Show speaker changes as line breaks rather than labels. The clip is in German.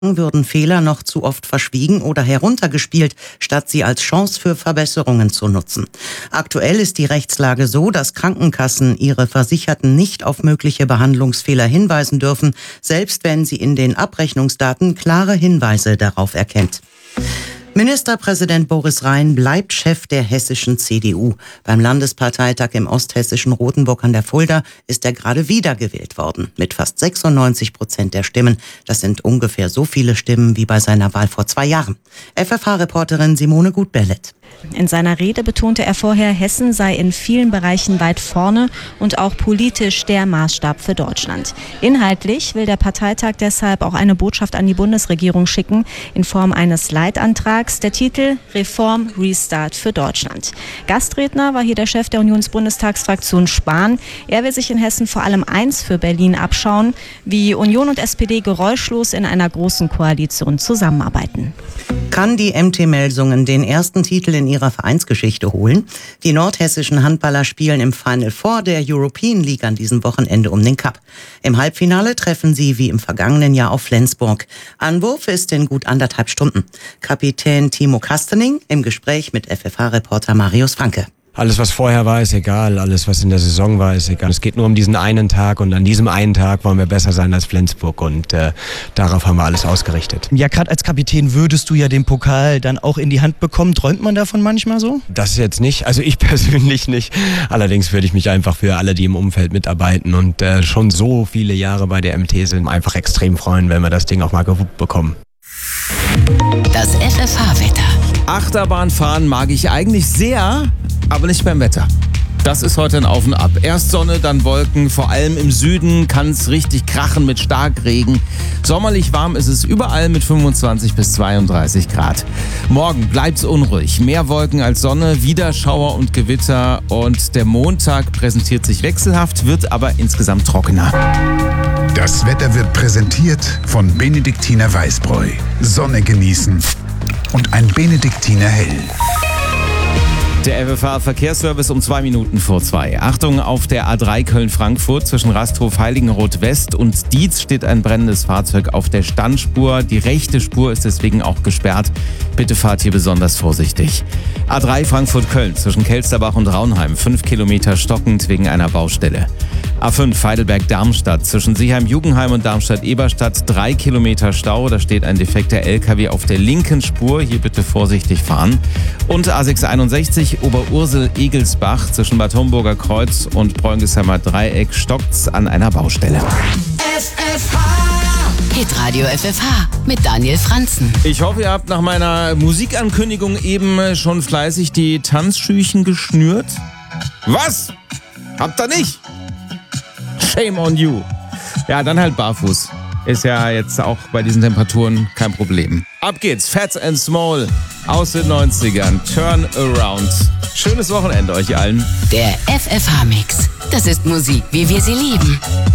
würden Fehler noch zu oft verschwiegen oder heruntergespielt, statt sie als Chance für Verbesserungen zu nutzen. Aktuell ist die Rechtslage so, dass Krankenkassen ihre Versicherten nicht auf mögliche Behandlungsfehler hinweisen dürfen, selbst wenn sie in den Abrechnungsdaten klare Hinweise darauf erkennt. Ministerpräsident Boris Rhein bleibt Chef der hessischen CDU. Beim Landesparteitag im osthessischen Rothenburg an der Fulda ist er gerade wiedergewählt worden, mit fast 96% der Stimmen. Das sind ungefähr so viele Stimmen wie bei seiner Wahl vor 2 Jahren. FFH-Reporterin Simone Gut-Bellet.
In seiner Rede betonte er vorher, Hessen sei in vielen Bereichen weit vorne und auch politisch der Maßstab für Deutschland. Inhaltlich will der Parteitag deshalb auch eine Botschaft an die Bundesregierung schicken, in Form eines Leitantrags. Der Titel Reform Restart für Deutschland. Gastredner war hier der Chef der Unionsbundestagsfraktion Spahn. Er will sich in Hessen vor allem eins für Berlin abschauen, wie Union und SPD geräuschlos in einer großen Koalition zusammenarbeiten.
Kann die MT Melsungen den ersten Titel in ihrer Vereinsgeschichte holen? Die nordhessischen Handballer spielen im Final Four der European League an diesem Wochenende um den Cup. Im Halbfinale treffen sie wie im vergangenen Jahr auf Flensburg. Anwurf ist in gut 1,5 Stunden. Kapitän Timo Kastening im Gespräch mit FFH-Reporter Marius Franke.
Alles, was vorher war, ist egal. Alles, was in der Saison war, ist egal. Es geht nur um diesen einen Tag und an diesem einen Tag wollen wir besser sein als Flensburg und darauf haben wir alles ausgerichtet.
Ja, gerade als Kapitän würdest du ja den Pokal dann auch in die Hand bekommen. Träumt man davon manchmal so?
Das jetzt nicht, also ich persönlich nicht. Allerdings würde ich mich einfach für alle, die im Umfeld mitarbeiten und schon so viele Jahre bei der MT sind, einfach extrem freuen, wenn wir das Ding auch mal gewuppt bekommen.
Das FFH-Wetter.
Achterbahnfahren mag ich eigentlich sehr, aber nicht beim Wetter. Das ist heute ein Auf und Ab. Erst Sonne, dann Wolken. Vor allem im Süden kann es richtig krachen mit Starkregen. Sommerlich warm ist es überall mit 25 bis 32 Grad. Morgen bleibt's unruhig. Mehr Wolken als Sonne, wieder Schauer und Gewitter. Und der Montag präsentiert sich wechselhaft, wird aber insgesamt trockener.
Das Wetter wird präsentiert von Benediktiner Weißbräu. Sonne genießen und ein Benediktiner Hell.
Der FFH-Verkehrsservice um 2 Minuten vor 2. Achtung, auf der A3 Köln-Frankfurt zwischen Rasthof Heiligenroth West und Dietz steht ein brennendes Fahrzeug auf der Standspur. Die rechte Spur ist deswegen auch gesperrt. Bitte fahrt hier besonders vorsichtig. A3 Frankfurt-Köln zwischen Kelsterbach und Raunheim 5 Kilometer stockend wegen einer Baustelle. A5 Heidelberg-Darmstadt zwischen Seeheim-Jugendheim und Darmstadt-Eberstadt 3 Kilometer Stau. Da steht ein defekter LKW auf der linken Spur. Hier bitte vorsichtig fahren. Und A661 Oberursel-Egelsbach zwischen Bad Homburger Kreuz und Bräungheimer Dreieck stockt's an einer Baustelle.
FFH. Hitradio FFH mit Daniel Franzen.
Ich hoffe, ihr habt nach meiner Musikankündigung eben schon fleißig die Tanzschüchen geschnürt. Was? Habt ihr nicht? Shame on you. Ja, dann halt barfuß. Ist ja jetzt auch bei diesen Temperaturen kein Problem. Ab geht's, Fats and Small aus den 90ern. Turn Around. Schönes Wochenende euch allen.
Der FFH-Mix. Das ist Musik, wie wir sie lieben.